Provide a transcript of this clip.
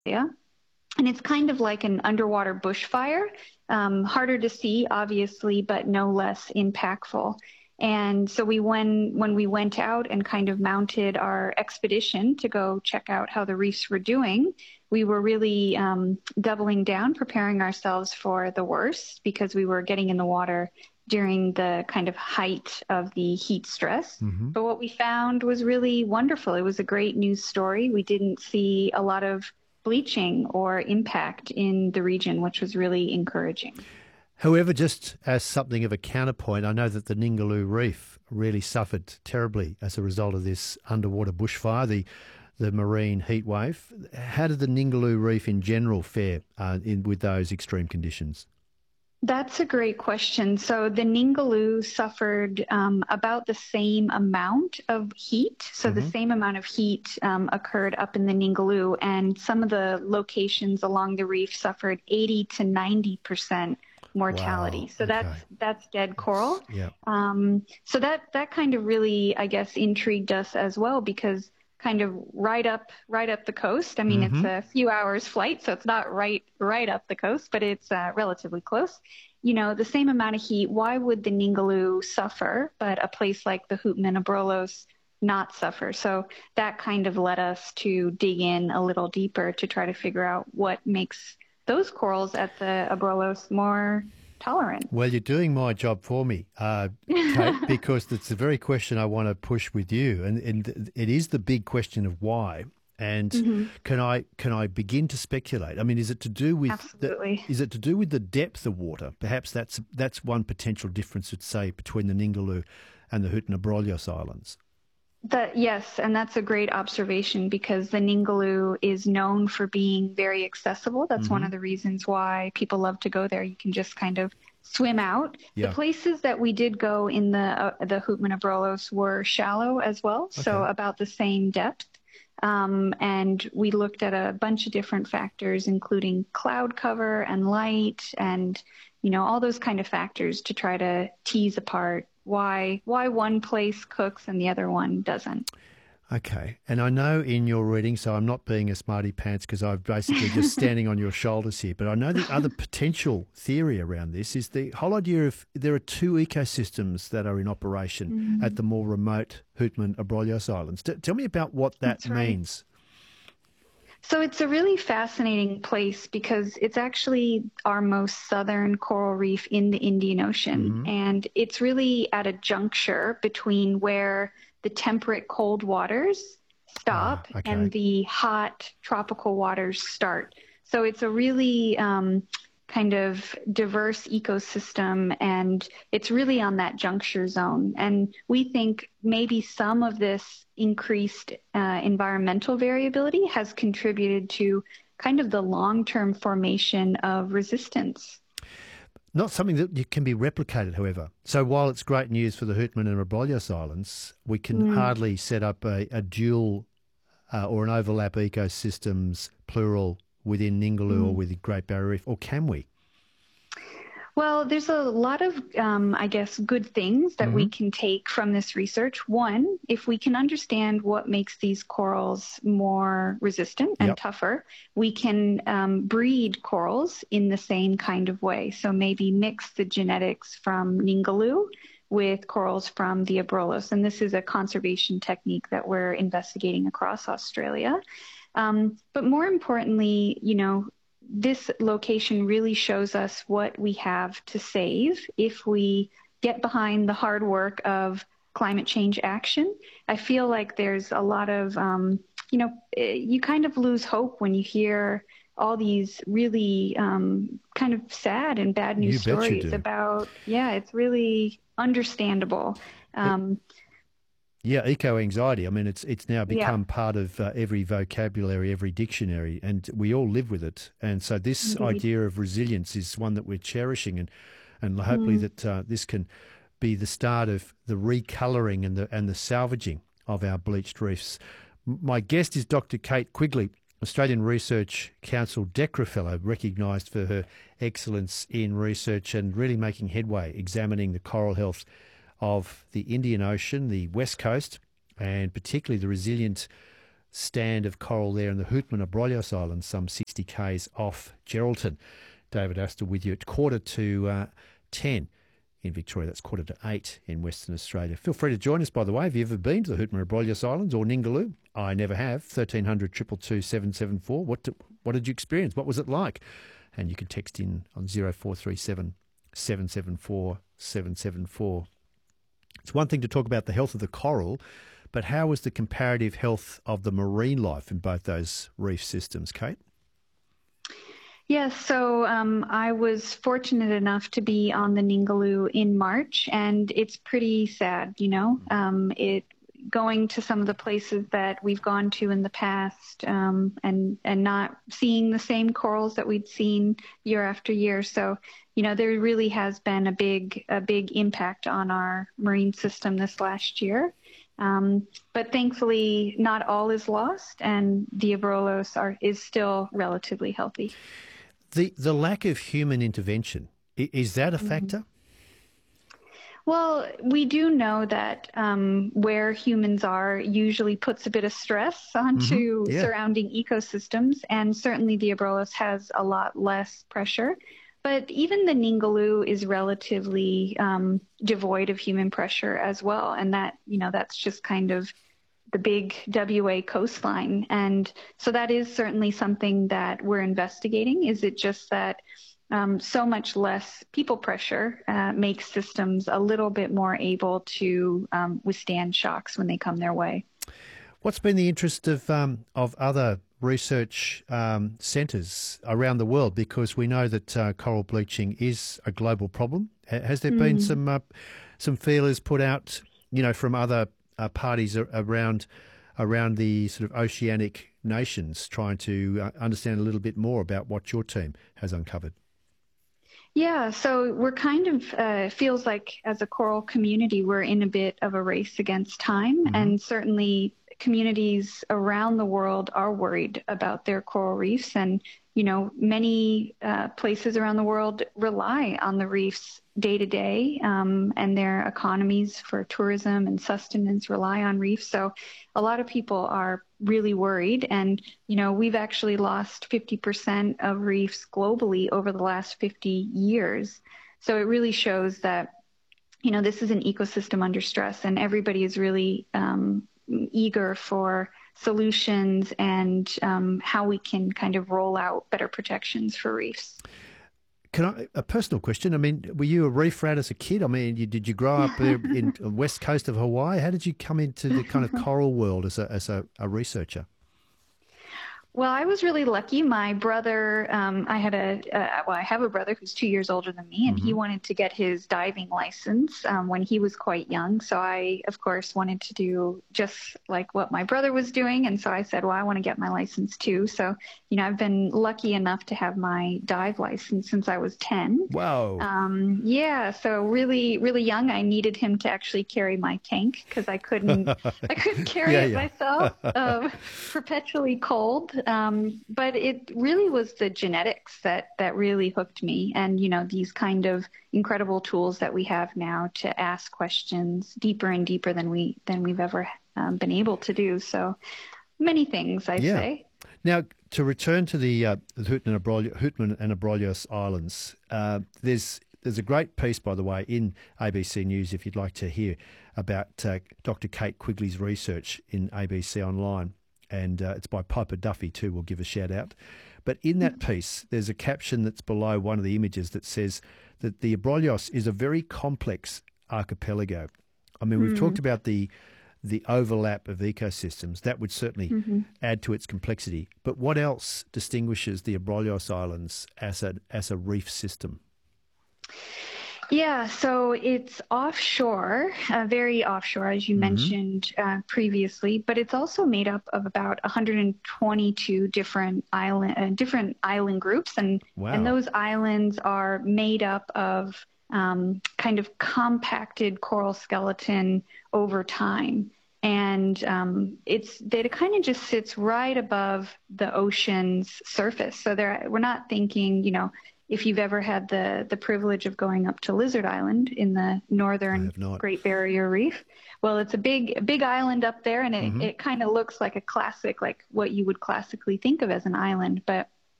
And it's kind of like an underwater bushfire, harder to see, obviously, but no less impactful. And so when we went out and kind of mounted our expedition to go check out how the reefs were doing, we were really doubling down, preparing ourselves for the worst because we were getting in the water during the kind of height of the heat stress. Mm-hmm. But what we found was really wonderful. It was a great news story. We didn't see a lot of bleaching or impact in the region, which was really encouraging. However, just as something of a counterpoint, I know that the Ningaloo Reef really suffered terribly as a result of this underwater bushfire, the marine heat wave. How did the Ningaloo Reef in general fare with those extreme conditions? That's a great question. So the Ningaloo suffered about the same amount of heat. So the same amount of heat occurred up in the Ningaloo, and some of the locations along the reef suffered 80 to 90% mortality. Wow. So Okay. that's dead coral. Yeah. So that kind of really, I guess, intrigued us as well because kind of right up the coast. I mean, it's a few hours flight, so it's not right up the coast, but it's relatively close. You know, the same amount of heat. Why would the Ningaloo suffer, but a place like the Hootman and Abrolhos not suffer? So that kind of led us to dig in a little deeper to try to figure out what makes those corals at the Abrolhos more tolerant. Well, you're doing my job for me, Kate, because it's the very question I want to push with you, and it is the big question of why. And can I begin to speculate? I mean, is it to do with Absolutely. Is it to do with the depth of water? Perhaps that's one potential difference, let's say, between the Ningaloo and the Hoot and Abrolhos Islands. Yes, and that's a great observation because the Ningaloo is known for being very accessible. That's one of the reasons why people love to go there. You can just kind of swim out. Yeah. The places that we did go in the Hootman Abrolhos were shallow as well, so about the same depth. And we looked at a bunch of different factors, including cloud cover and light and, you know, all those kind of factors to try to tease apart why one place cooks and the other one doesn't. Okay. And I know in your reading, so I'm not being a smarty pants because I'm basically just standing on your shoulders here, but I know the other potential theory around this is the whole idea of there are two ecosystems that are in operation at the more remote Hootman Abrolhos Islands. Tell me about what that means. So it's a really fascinating place because it's actually our most southern coral reef in the Indian Ocean. And it's really at a juncture between where the temperate cold waters stop and the hot tropical waters start. So it's a really kind of diverse ecosystem, and it's really on that juncture zone. And we think maybe some of this increased environmental variability has contributed to kind of the long-term formation of resistance. Not something that can be replicated, however. So while it's great news for the Hootman and Abrolhos Islands, we can hardly set up a dual or an overlap ecosystems, plural, within Ningaloo or with Great Barrier Reef, or can we? Well, there's a lot of, I guess, good things that we can take from this research. One, if we can understand what makes these corals more resistant and tougher, we can breed corals in the same kind of way. So maybe mix the genetics from Ningaloo with corals from the Abrolhos. And this is a conservation technique that we're investigating across Australia. But more importantly, you know, this location really shows us what we have to save if we get behind the hard work of climate change action. I feel like there's a lot of, you know, you kind of lose hope when you hear all these really kind of sad and bad news stories about, it's really understandable. Yeah, eco-anxiety. I mean, it's now become part of every vocabulary, every dictionary, and we all live with it. And so this idea of resilience is one that we're cherishing, and hopefully that this can be the start of the recolouring and the salvaging of our bleached reefs. My guest is Dr. Kate Quigley, Australian Research Council DECRA Fellow, recognised for her excellence in research and really making headway, examining the coral health of the Indian Ocean, the West Coast, and particularly the resilient stand of coral there in the Hootman Abrolhos Islands, some 60 k's off Geraldton. David Astor with you at 9:45 in Victoria. That's 7:45 in Western Australia. Feel free to join us, by the way. Have you ever been to the Hootman Abrolhos Islands or Ningaloo? I never have. 1300 222 774. What did you experience? What was it like? And you can text in on 0437 774 774. It's one thing to talk about the health of the coral, but how was the comparative health of the marine life in both those reef systems, Kate? Yes, so I was fortunate enough to be on the Ningaloo in March, and it's pretty sad, going to some of the places that we've gone to in the past, and not seeing the same corals that we'd seen year after year. So, there really has been a big impact on our marine system this last year. But thankfully, not all is lost, and the Abrolhos is still relatively healthy. The lack of human intervention, is that a factor? Well, we do know that where humans are usually puts a bit of stress onto surrounding ecosystems, and certainly the Abrolhos has a lot less pressure. But even the Ningaloo is relatively devoid of human pressure as well, and that's just kind of the big WA coastline. And so that is certainly something that we're investigating. Is it just that so much less people pressure makes systems a little bit more able to withstand shocks when they come their way? What's been the interest of other research centres around the world? Because we know that coral bleaching is a global problem. Has there been some feelers put out, from other parties around the sort of oceanic nations, trying to understand a little bit more about what your team has uncovered? Yeah, so we're kind of, feels like as a coral community, we're in a bit of a race against time, and certainly communities around the world are worried about their coral reefs, and many places around the world rely on the reefs day to day, and their economies for tourism and sustenance rely on reefs. So a lot of people are really worried, and we've actually lost 50% of reefs globally over the last 50 years. So it really shows that this is an ecosystem under stress, and everybody is really eager for solutions and how we can kind of roll out better protections for reefs. A personal question? I mean, were you a reef rat as a kid? I mean, did you grow up there in the west coast of Hawaii? How did you come into the kind of coral world as a researcher? Well, I was really lucky. My brother, I have a brother who's 2 years older than me, and he wanted to get his diving license when he was quite young. So I, of course, wanted to do just like what my brother was doing. And so I said, well, I want to get my license too. So, I've been lucky enough to have my dive license since I was 10. Wow. Yeah. So really, really young. I needed him to actually carry my tank because I couldn't carry it myself. Perpetually cold. But it really was the genetics that really hooked me, and these kind of incredible tools that we have now to ask questions deeper and deeper than we've ever been able to do. So many things, I'd say. Now, to return to the Hootman and Abrolhos Islands, there's a great piece, by the way, in ABC News if you'd like to hear about Dr. Kate Quigley's research in ABC Online. And it's by Piper Duffy too, we'll give a shout out. But in that piece, there's a caption that's below one of the images that says that the Abrolhos is a very complex archipelago. I mean, we've talked about the overlap of ecosystems. That would certainly add to its complexity. But what else distinguishes the Abrolhos Islands as a reef system? Yeah, so it's offshore, very offshore, as you mentioned previously, but it's also made up of about 122 different island groups, and those islands are made up of kind of compacted coral skeleton over time. And it kind of just sits right above the ocean's surface. So we're not thinking, if you've ever had the privilege of going up to Lizard Island in the northern Great Barrier Reef, well, it's a big island up there, and it kind of looks like a classic, like what you would classically think of as an island. But